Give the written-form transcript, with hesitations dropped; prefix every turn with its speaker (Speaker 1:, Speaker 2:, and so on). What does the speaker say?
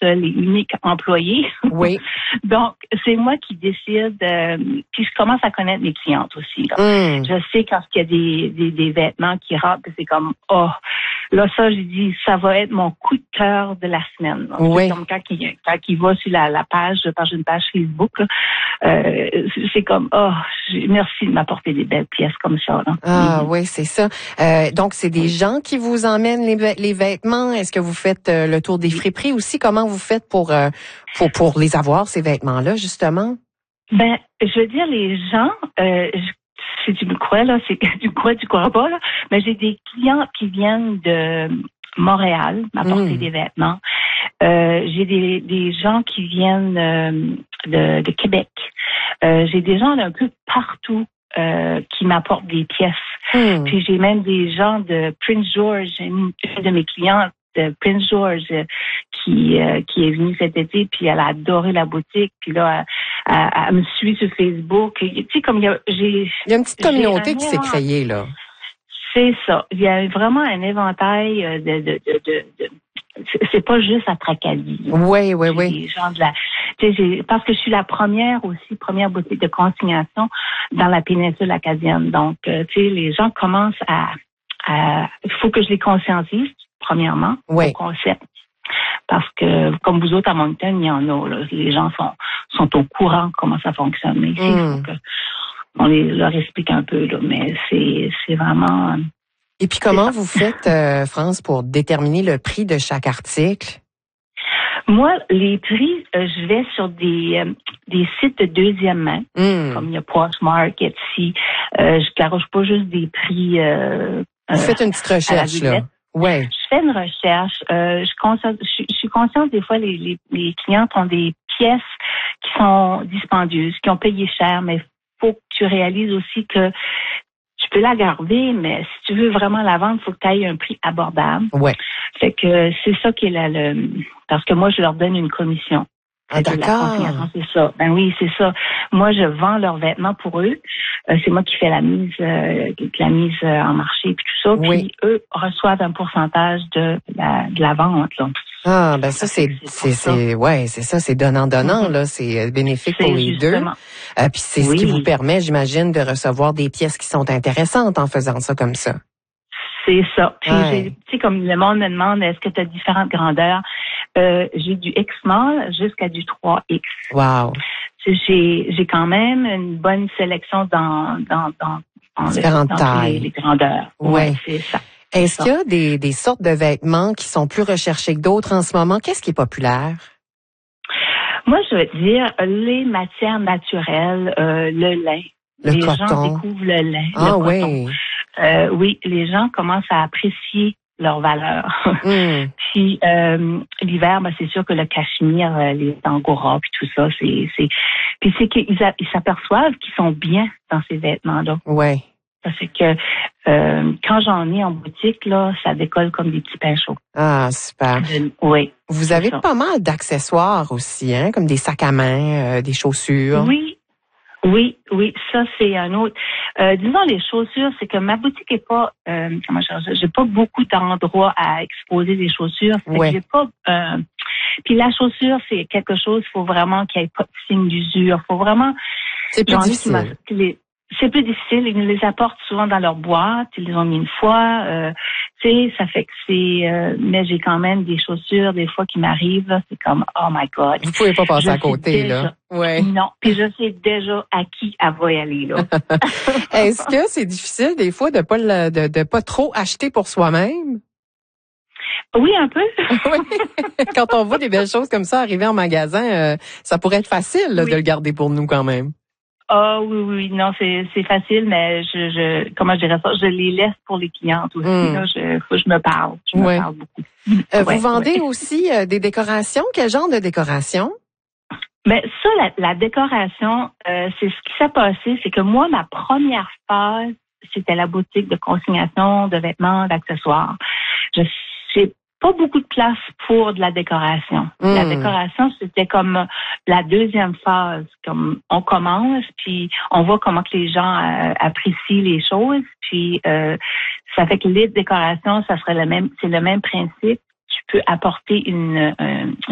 Speaker 1: seul et unique employé.
Speaker 2: Oui.
Speaker 1: Donc, c'est moi qui décide. Puis je commence à connaître mes clientes aussi. Là. Je sais quand il y a des vêtements qui rentrent, c'est comme, oh, là, ça, j'ai dit, ça va être mon coup de cœur de la semaine. Là.
Speaker 2: Oui.
Speaker 1: C'est comme quand il va sur la page, j'ai une page Facebook, là, c'est comme, oh, merci de m'apporter des belles pièces comme ça. Là.
Speaker 2: Ah oui, c'est ça. Donc, c'est des gens qui vous emmènent les vêtements. Est-ce que vous faites le tour des friperies aussi? Comment vous faites pour les avoir, ces vêtements-là, justement?
Speaker 1: Ben, je veux dire, les gens, si tu me crois, là, c'est que tu crois pas, là, mais j'ai des clients qui viennent de Montréal m'apporter des vêtements. J'ai des gens qui viennent de Québec. J'ai des gens d'un peu partout qui m'apportent des pièces. Puis j'ai même des gens de Prince George, une de mes clientes de Prince George qui est venue cet été, puis elle a adoré la boutique, puis là elle me suit sur Facebook. Tu sais, comme il y a
Speaker 2: une petite communauté qui s'est créée là.
Speaker 1: C'est ça. Il y a vraiment un éventail de c'est pas juste à Tracadie.
Speaker 2: Oui.
Speaker 1: Les gens de la, parce que je suis la première boutique de consignation dans la péninsule acadienne. Donc, les gens commencent il faut que je les conscientise, premièrement, au concept. Parce que, comme vous autres à Moncton, il y en a, là. Les gens sont au courant de comment ça fonctionne. Mais ici, il faut qu'on leur explique un peu, là. Mais c'est vraiment...
Speaker 2: Et puis, comment vous faites, France, pour déterminer le prix de chaque article?
Speaker 1: Moi, les prix, je vais sur des sites de deuxième main, comme il y a Poshmark, Etsy. Je garoche pas juste des prix.
Speaker 2: Vous faites une petite recherche, là. Ouais.
Speaker 1: Je fais une recherche. Je suis consciente des fois les clients ont des pièces qui sont dispendieuses, qui ont payé cher, mais faut que tu réalises aussi que tu peux la garder, mais si tu veux vraiment la vendre, il faut que tu ailles un prix abordable.
Speaker 2: Ouais.
Speaker 1: Fait que c'est ça qui est parce que moi, je leur donne une commission.
Speaker 2: Ah, d'accord.
Speaker 1: C'est ça. Ben oui, c'est ça. Moi, je vends leurs vêtements pour eux. C'est moi qui fais la mise en marché puis tout ça.
Speaker 2: Oui.
Speaker 1: Puis eux reçoivent un pourcentage de la vente, là.
Speaker 2: Ah, ben ça, c'est ça, c'est donnant-donnant, là. C'est bénéfique pour les deux. Puis c'est ce qui vous permet, j'imagine, de recevoir des pièces qui sont intéressantes en faisant ça comme ça.
Speaker 1: C'est ça. Puis, tu sais, comme le monde me demande, est-ce que tu as différentes grandeurs? J'ai du X-Small jusqu'à du 3X.
Speaker 2: Wow.
Speaker 1: J'ai quand même une bonne sélection dans
Speaker 2: différentes tailles.
Speaker 1: Les grandeurs.
Speaker 2: Ouais,
Speaker 1: c'est ça.
Speaker 2: Est-ce qu'il y a des sortes de vêtements qui sont plus recherchés que d'autres en ce moment? Qu'est-ce qui est populaire?
Speaker 1: Moi, je veux dire, les matières naturelles, le lin. Les
Speaker 2: coton.
Speaker 1: gens découvrent le lin.
Speaker 2: Ah
Speaker 1: le
Speaker 2: oui.
Speaker 1: coton. Oui, les gens commencent à apprécier leur valeur. Puis l'hiver, ben, c'est sûr que le cachemire, les angoras, puis tout ça, puis c'est qu'ils s'aperçoivent qu'ils sont bien dans ces vêtements-là.
Speaker 2: Ouais.
Speaker 1: Parce que quand j'en ai en boutique, là, ça décolle comme des petits pains chauds.
Speaker 2: Ah, super.
Speaker 1: Oui.
Speaker 2: Vous avez pas mal d'accessoires aussi, hein, comme des sacs à main, des chaussures.
Speaker 1: Oui, ça c'est un autre. Disons les chaussures, c'est que ma boutique est pas, j'ai pas beaucoup d'endroits à exposer des chaussures. J'ai pas. Puis la chaussure, c'est quelque chose. Faut vraiment qu'il n'y ait pas de signe d'usure. Faut vraiment.
Speaker 2: C'est plus difficile.
Speaker 1: C'est plus difficile. Ils nous les apportent souvent dans leur boîte. Ils les ont mis une fois. Tu sais, ça fait que c'est... mais j'ai quand même des chaussures, des fois, qui m'arrivent. Là, c'est comme, oh my God.
Speaker 2: Vous pouvez pas passer à côté, là. Ouais.
Speaker 1: Non. Puis je sais déjà à qui elle va y aller, là.
Speaker 2: Est-ce que c'est difficile, des fois, de pas trop acheter pour soi-même?
Speaker 1: Oui, un peu.
Speaker 2: Oui. Quand on voit des belles choses comme ça arriver en magasin, ça pourrait être facile là, de le garder pour nous quand même.
Speaker 1: Ah oui, non, c'est facile, mais comment je dirais ça, je les laisse pour les clientes aussi. Là, faut que je me parle. Je me parle beaucoup.
Speaker 2: Vous vendez aussi des décorations. Quel genre de décoration?
Speaker 1: Ben ça, la décoration, c'est ce qui s'est passé, c'est que moi, ma première phase, c'était la boutique de consignation de vêtements, d'accessoires. J'ai pas beaucoup de place pour de la décoration. La décoration, c'était comme la deuxième phase. Comme on commence, puis on voit comment que les gens apprécient les choses. Puis ça fait que les décorations, ça serait c'est le même principe. Tu peux apporter une